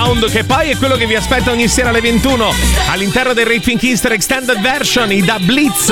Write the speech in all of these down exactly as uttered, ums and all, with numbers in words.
Sound, che poi è quello che vi aspetta ogni sera alle ventuno all'interno del Rate Pink Easter Extended Version, i Da Blitz.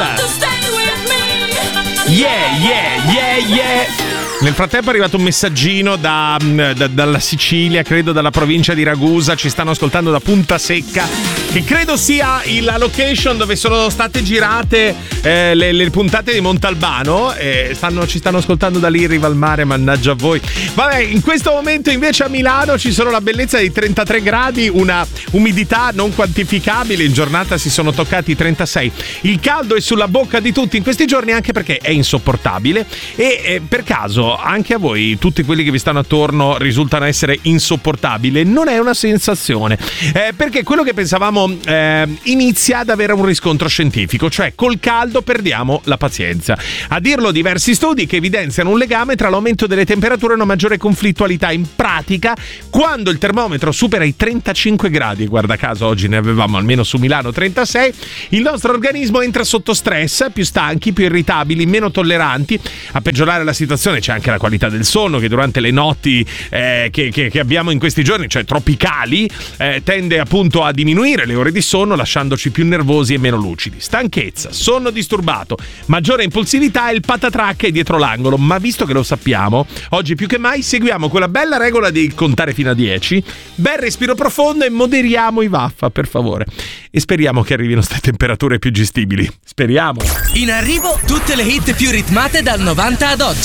Yeah, yeah, yeah, yeah. Nel frattempo è arrivato un messaggino da, da, dalla Sicilia, credo dalla provincia di Ragusa, ci stanno ascoltando da Punta Secca, che credo sia la location dove sono state girate eh, le, le puntate di Montalbano, e stanno, ci stanno ascoltando da lì in riva al mare, mannaggia a voi. Vabbè, in questo momento invece a Milano ci sono la bellezza di trentatré gradi, una umidità non quantificabile, in giornata si sono toccati i trentasei. Il caldo è sulla bocca di tutti in questi giorni, anche perché è insopportabile, e eh, per caso anche a voi, tutti quelli che vi stanno attorno, risultano essere insopportabili? Non è una sensazione, eh, perché quello che pensavamo eh, inizia ad avere un riscontro scientifico, cioè col caldo perdiamo la pazienza. A dirlo diversi studi che evidenziano un legame tra l'aumento delle temperature e una maggiore conflittualità. In pratica, quando il termometro supera i trentacinque gradi, guarda caso oggi ne avevamo almeno su Milano trentasei, il nostro organismo entra sotto stress, più stanchi, più irritabili, meno tolleranti. A peggiorare la situazione c'è anche la qualità del sonno, che durante le notti eh, che, che, che abbiamo in questi giorni, cioè tropicali, eh, tende appunto a diminuire le ore di sonno, lasciandoci più nervosi e meno lucidi. Stanchezza, sonno disturbato, maggiore impulsività e il patatrac è dietro l'angolo. Ma visto che lo sappiamo, oggi più che mai seguiamo quella bella regola di contare fino a dieci, bel respiro profondo e moderiamo i vaffa, per favore. E speriamo che arrivino ste temperature più gestibili. Speriamo. In arrivo tutte le hit più ritmate dal novanta ad oggi.